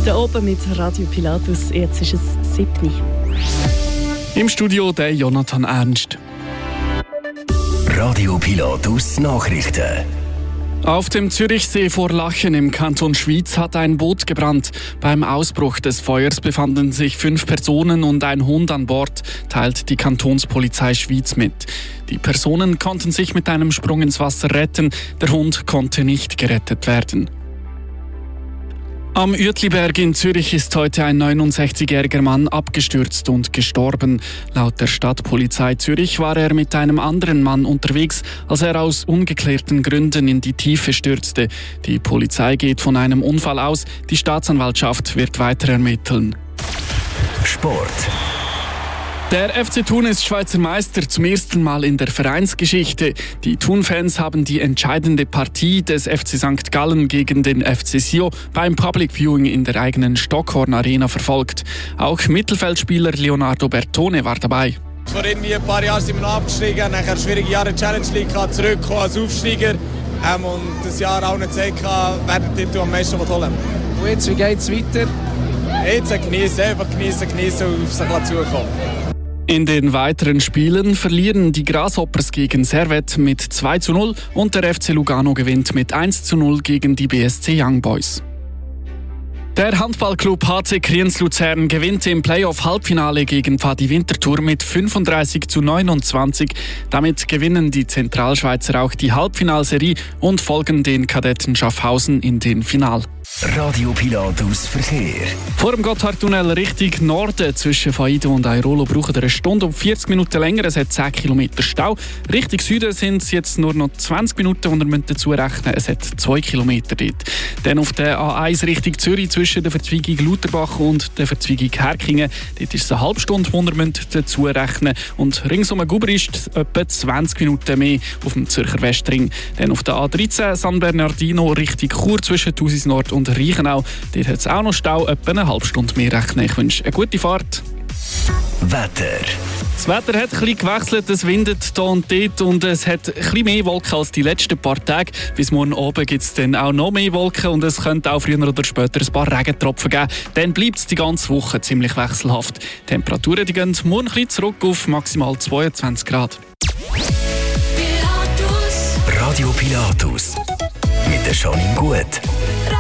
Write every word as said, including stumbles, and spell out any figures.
Da oben mit Radio Pilatus, jetzt ist es sieben. Im Studio der Jonathan Ernst. Radio Pilatus Nachrichten. Auf dem Zürichsee vor Lachen im Kanton Schwyz hat ein Boot gebrannt. Beim Ausbruch des Feuers befanden sich fünf Personen und ein Hund an Bord, teilt die Kantonspolizei Schwyz mit. Die Personen konnten sich mit einem Sprung ins Wasser retten, der Hund konnte nicht gerettet werden. Am Uetliberg in Zürich ist heute ein neunundsechzigjähriger Mann abgestürzt und gestorben. Laut der Stadtpolizei Zürich war er mit einem anderen Mann unterwegs, als er aus ungeklärten Gründen in die Tiefe stürzte. Die Polizei geht von einem Unfall aus, die Staatsanwaltschaft wird weiter ermitteln. Sport. Der F C Thun ist Schweizer Meister zum ersten Mal in der Vereinsgeschichte. Die Thun-Fans haben die entscheidende Partie des F C Sankt Gallen gegen den F C Sio beim Public Viewing in der eigenen Stockhorn Arena verfolgt. Auch Mittelfeldspieler Leonardo Bertone war dabei. Vor irgendwie ein paar Jahren sind wir noch abgestiegen, nachher schwierige Jahre in der Challenge League, zurückgekommen als Aufsteiger ähm, und das Jahr auch nicht gezeigt, wer den Titel am meisten holen will. Und jetzt, wie geht es weiter? Jetzt genießen, einfach genießen, genießen und auf sich zukommen. In den weiteren Spielen verlieren die Grasshoppers gegen Servette mit zwei zu null und der F C Lugano gewinnt mit eins zu null gegen die B S C Young Boys. Der Handballclub H C Kriens Luzern gewinnt im Playoff-Halbfinale gegen Pfadi Winterthur mit fünfunddreißig zu neunundzwanzig. Damit gewinnen die Zentralschweizer auch die Halbfinalserie und folgen den Kadetten Schaffhausen in den Final. Radio Pilatus Verkehr. Vor dem Gotthardtunnel Richtung Norden zwischen Faido und Airolo brauchen wir eine Stunde und vierzig Minuten länger. Es hat zehn Kilometer Stau. Richtung Süden sind es jetzt nur noch zwanzig Minuten und wir müssen dazu rechnen, es hat zwei Kilometer dort. Dann auf der A eins Richtung Zürich zwischen der Verzweigung Lutherbach und der Verzweigung Herkingen. Dort ist es eine halbe Stunde, die wir dazu rechnen. Und ringsum Guber ist etwa zwanzig Minuten mehr auf dem Zürcher Westring. Dann auf der A dreizehn San Bernardino Richtung Chur zwischen Thusis Nord und Reichenau. Dort hat es auch noch Stau, etwa eine halbe Stunde mehr rechnen. Ich wünsche eine gute Fahrt. Wetter. Das Wetter hat ein bisschen gewechselt, es windet hier und dort und es hat ein bisschen mehr Wolken als die letzten paar Tage. Bis morgen oben gibt es dann auch noch mehr Wolken und es könnte auch früher oder später ein paar Regentropfen geben. Dann bleibt es die ganze Woche ziemlich wechselhaft. Die Temperaturen die gehen morgen ein bisschen zurück auf maximal zweiundzwanzig Grad. Radio Pilatus. Mit der Janine Gut.